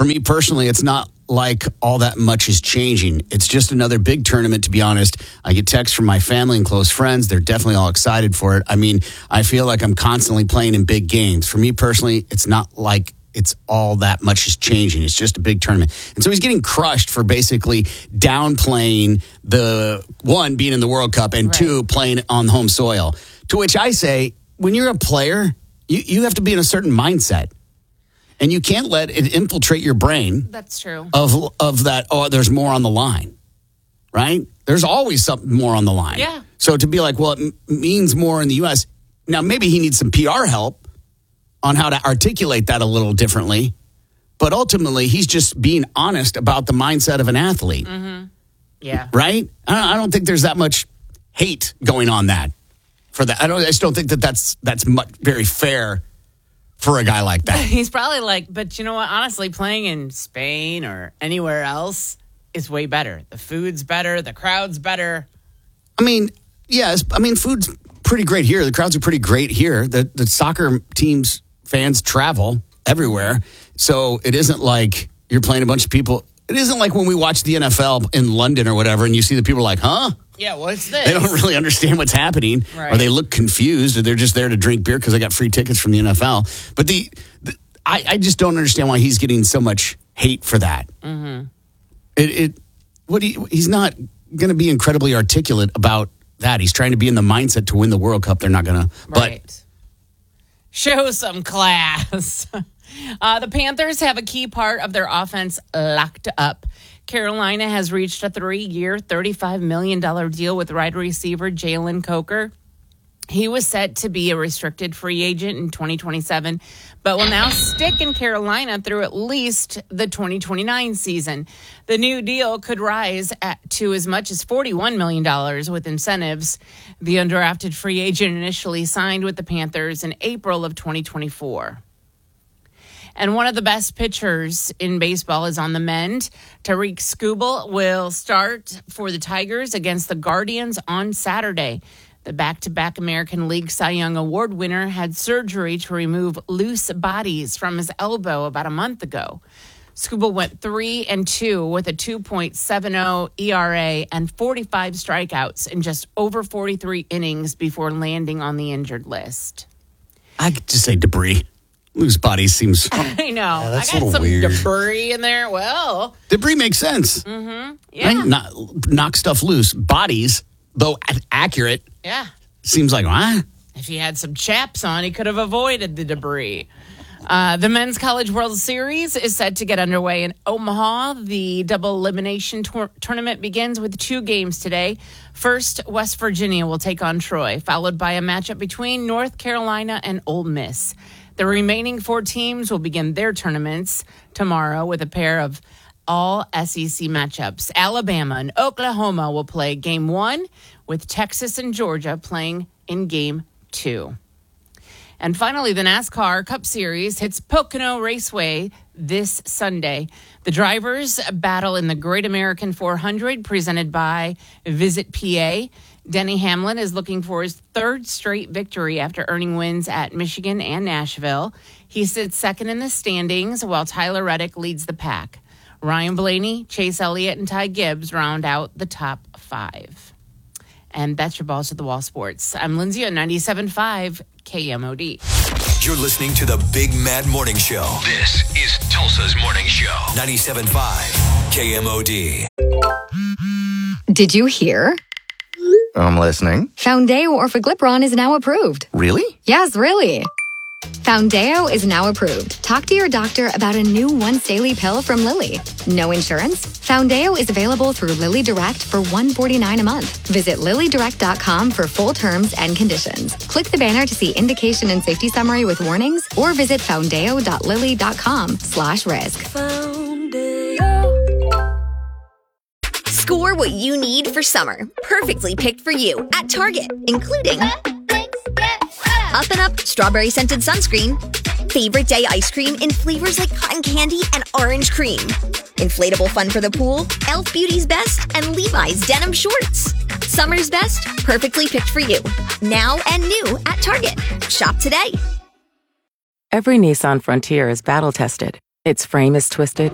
For me personally, it's not like all that much is changing. It's just another big tournament, to be honest. I get texts from my family and close friends. They're definitely all excited for it. I mean, I feel like I'm constantly playing in big games. For me personally, it's not like it's all that much is changing. It's just a big tournament. And so he's getting crushed for basically downplaying the one, being in the World Cup, and two, playing on home soil. To which I say, when you're a player, you have to be in a certain mindset. And you can't let it infiltrate your brain. That's true. Of that, there's more on the line, right? There's always something more on the line. Yeah. So to be like, well, it means more in the U.S. Now, maybe he needs some PR help on how to articulate that a little differently. But ultimately, he's just being honest about the mindset of an athlete. Mm-hmm. Yeah. Right? I don't think there's that much hate going on for that. I just don't think that's very fair for a guy like that. He's probably like, but you know what? Honestly, playing in Spain or anywhere else is way better. The food's better. The crowd's better. I mean, yes. I mean, food's pretty great here. The crowds are pretty great here. The soccer teams, fans travel everywhere. So it isn't like you're playing a bunch of people. It isn't like when we watch the NFL in London or whatever, and you see the people like, huh? Yeah, what's this? They don't really understand what's happening, or they look confused, or they're just there to drink beer because they got free tickets from the NFL. But I just don't understand why he's getting so much hate for that. Mm-hmm. He's not going to be incredibly articulate about that. He's trying to be in the mindset to win the World Cup. They're not going to. Right. But show some class. The Panthers have a key part of their offense locked up. Carolina has reached a 3-year, $35 million deal with wide receiver Jalen Coker. He was set to be a restricted free agent in 2027, but will now stick in Carolina through at least the 2029 season. The new deal could rise to as much as $41 million with incentives. The undrafted free agent initially signed with the Panthers in April of 2024. And one of the best pitchers in baseball is on the mend. Tarik Skubal will start for the Tigers against the Guardians on Saturday. The back-to-back American League Cy Young Award winner had surgery to remove loose bodies from his elbow about a month ago. Skubal went 3-2 with a 2.70 ERA and 45 strikeouts in just over 43 innings before landing on the injured list. I could just say debris. Loose bodies seems... I know. Yeah, that's I got some weird. Debris in there. Well... Debris makes sense. Mm-hmm. Yeah. Right? Knock stuff loose. Bodies, though accurate, seems like, what? If he had some chaps on, he could have avoided the debris. The Men's College World Series is set to get underway in Omaha. The double elimination tournament begins with 2 games today. First, West Virginia will take on Troy, followed by a matchup between North Carolina and Ole Miss. The remaining 4 teams will begin their tournaments tomorrow with a pair of all SEC matchups. Alabama and Oklahoma will play Game 1, with Texas and Georgia playing in Game 2. And finally, the NASCAR Cup Series hits Pocono Raceway this Sunday. The drivers battle in the Great American 400 presented by Visit PA. Denny Hamlin is looking for his 3rd straight victory after earning wins at Michigan and Nashville. He sits second in the standings while Tyler Reddick leads the pack. Ryan Blaney, Chase Elliott, and Ty Gibbs round out the top 5. And that's your Balls to the Wall Sports. I'm Lindsay on 97.5 KMOD. You're listening to the Big Mad Morning Show. This is Tulsa's Morning Show. 97.5 KMOD. Did you hear? I'm listening. Foundeo Orforglipron is now approved. Really? Yes, really. Foundeo is now approved. Talk to your doctor about a new once-daily pill from Lilly. No insurance? Foundeo is available through Lilly Direct for $149 a month. Visit LillyDirect.com for full terms and conditions. Click the banner to see indication and safety summary with warnings, or visit foundeo.lilly.com/risk. Score what you need for summer. Perfectly picked for you at Target, including Up and Up Strawberry Scented Sunscreen, Favorite Day Ice Cream in flavors like cotton candy and orange cream, Inflatable Fun for the Pool, Elf Beauty's Best, and Levi's Denim Shorts. Summer's best, perfectly picked for you. Now and new at Target. Shop today. Every Nissan Frontier is battle-tested. Its frame is twisted,